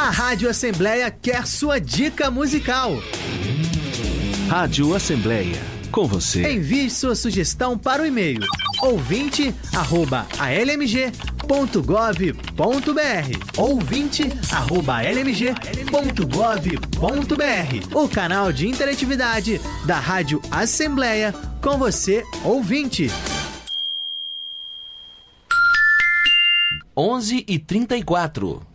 A Rádio Assembleia quer sua dica musical. Rádio Assembleia, com você. Envie sua sugestão para o e-mail ouvinte@almg.gov.br ouvinte@almg.gov.br. O canal de interatividade da Rádio Assembleia com você, ouvinte. 11h34.